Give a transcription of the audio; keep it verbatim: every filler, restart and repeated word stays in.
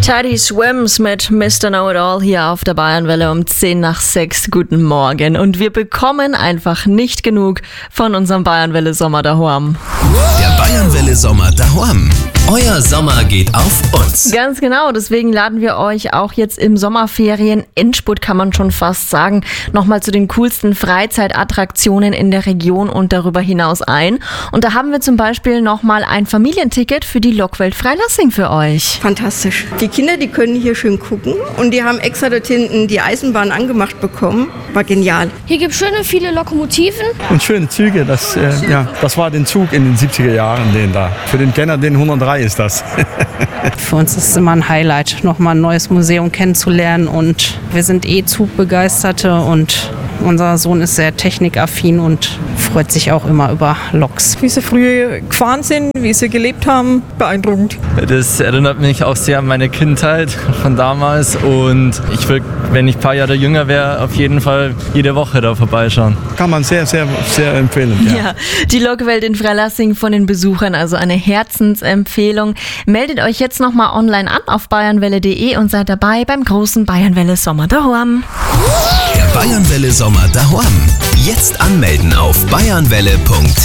Tidy Swims mit Mister Know-It-All hier auf der Bayernwelle um zehn nach sechs. Guten Morgen. Und wir bekommen einfach nicht genug von unserem Bayernwelle Sommer daheim. Der Bayernwelle Sommer daheim. Euer Sommer geht auf uns. Ganz genau, deswegen laden wir euch auch jetzt im Sommerferien Endspurt, kann man schon fast sagen, nochmal zu den coolsten Freizeitattraktionen in der Region und darüber hinaus ein. Und da haben wir zum Beispiel nochmal ein Familienticket für die Lokwelt Freilassing für euch. Fantastisch. Die Kinder, die können hier schön gucken und die haben extra dort hinten die Eisenbahn angemacht bekommen. War genial. Hier gibt es schöne viele Lokomotiven. Und schöne Züge. Das, äh, ja, das war den Zug in den siebziger Jahren, den da. Für den Kenner, den hundertdrei ist das. Für uns ist es immer ein Highlight, nochmal ein neues Museum kennenzulernen. Und wir sind eh Zugbegeisterte und unser Sohn ist sehr technikaffin und freut sich auch immer über Loks. Wie sie früher gefahren sind, wie sie gelebt haben, beeindruckend. Das erinnert mich auch sehr an meine Kindheit von damals und ich will, wenn ich ein paar Jahre jünger wäre, auf jeden Fall jede Woche da vorbeischauen. Kann man sehr, sehr, sehr empfehlen. Ja, ja, die Lokwelt in Freilassing von den Besuchern, also eine Herzensempfehlung. Meldet euch jetzt nochmal online an auf bayernwelle punkt de und seid dabei beim großen Bayernwelle Sommer daheim. Der Bayernwelle Sommer daheim. Jetzt anmelden auf bayernwelle punkt